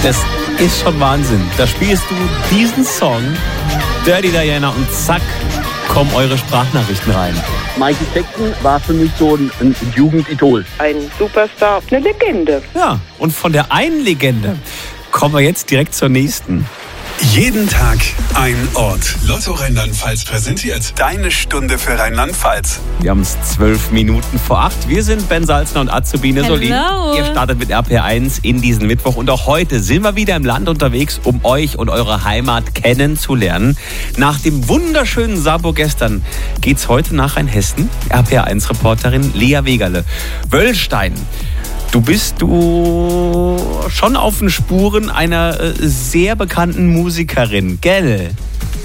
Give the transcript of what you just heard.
Das ist schon Wahnsinn. Da spielst du diesen Song, Dirty Diana, und zack, kommen eure Sprachnachrichten rein. Michael Jackson war für mich so ein Jugendidol. Ein Superstar, eine Legende. Ja, und von der einen Legende kommen wir jetzt direkt zur nächsten. Jeden Tag ein Ort. Lotto Rheinland-Pfalz präsentiert deine Stunde für Rheinland-Pfalz. Wir haben es 12 Minuten vor 8. Wir sind Ben Salzner und Azubine Solin. Ihr startet mit RPR1 in diesen Mittwoch. Und auch heute sind wir wieder im Land unterwegs, um euch und eure Heimat kennenzulernen. Nach dem wunderschönen Sabo gestern geht's heute nach Rheinhessen. RPR1-Reporterin Lea Wegerle. Wöllstein. Du bist schon auf den Spuren einer sehr bekannten Musikerin, gell?